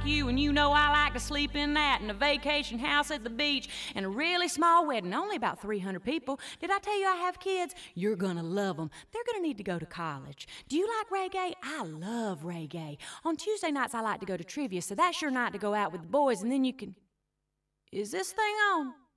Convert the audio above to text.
like you, and you know I like to sleep in that, and a vacation house at the beach, and a really small wedding, only about 300 people. Did I tell you I have kids? You're gonna love them. They're gonna need to go to college. Do you like reggae? I love reggae. On Tuesday nights I like to go to trivia, so that's your night to go out with the boys, and then you can... Is this thing on?